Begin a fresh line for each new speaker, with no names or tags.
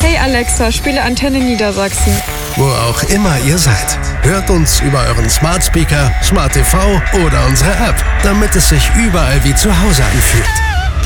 Hey Alexa, spiele Antenne Niedersachsen.
Wo auch immer ihr seid, hört uns über euren Smart Speaker, Smart TV oder unsere App, damit es sich überall wie zu Hause anfühlt.